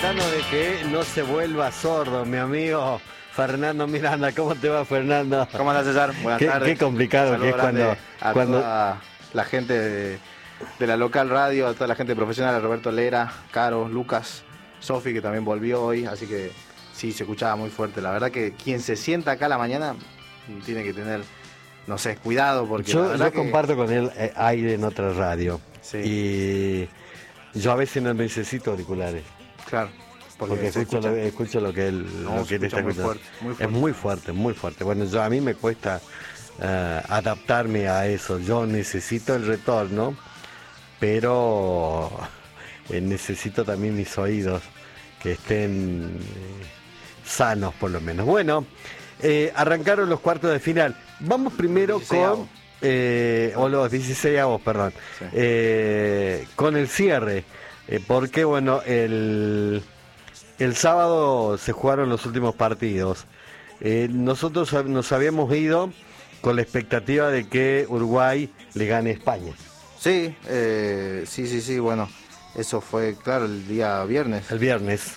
plano de que no se vuelva sordo, mi amigo Fernando Miranda. ¿Cómo te va, Fernando? ¿Cómo andás, César? Buenas tardes. Qué complicado que es cuando toda la gente de la local radio, a toda la gente profesional, a Roberto Lera, Caro, Lucas, Sofi, que también volvió hoy, así que sí, se escuchaba muy fuerte. La verdad que quien se sienta acá a la mañana tiene que tener, no sé, cuidado, porque yo que... comparto con él aire en otra radio. Sí. Y yo a veces no necesito auriculares. Claro. Porque escucho lo que él está escuchando. Muy fuerte. Es muy fuerte. Bueno, a mí me cuesta adaptarme a eso. Yo necesito el retorno, pero necesito también mis oídos que estén sanos, por lo menos. Bueno, arrancaron los cuartos de final. Vamos primero con... o los 16avos, perdón. Sí. Con el cierre. Porque, bueno, el sábado se jugaron los últimos partidos. Nosotros nos habíamos ido con la expectativa de que Uruguay le gane a España. Sí, sí, bueno, eso fue, claro, el día viernes. El viernes,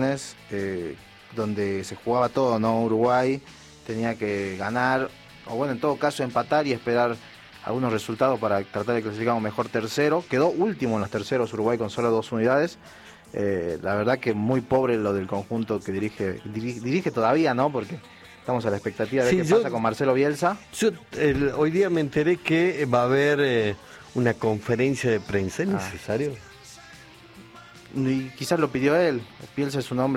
donde se jugaba todo, ¿no? Uruguay tenía que ganar, o bueno, en todo caso empatar y esperar algunos resultados para tratar de clasificar un mejor tercero. Quedó último en los terceros Uruguay con solo 2 unidades. La verdad que muy pobre lo del conjunto que dirige todavía, ¿no? Porque estamos a la expectativa de qué pasa con Marcelo Bielsa. Hoy día me enteré que va a haber una conferencia de prensa. ¿Es necesario? Y quizás lo pidió él. Bielsa es un hombre